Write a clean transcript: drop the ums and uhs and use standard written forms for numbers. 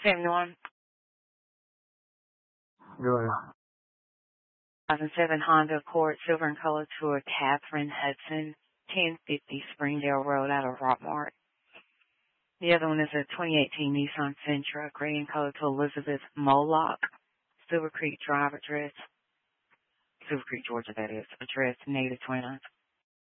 71. Go ahead. 2007 Honda Accord, silver in color, to a Catherine Hudson, 1050 Springdale Road out of Rockmart. The other one is a 2018 Nissan Sentra, gray in color, to Elizabeth Moloch, Silver Creek Drive address, Silver Creek, Georgia, that is, address negative 29.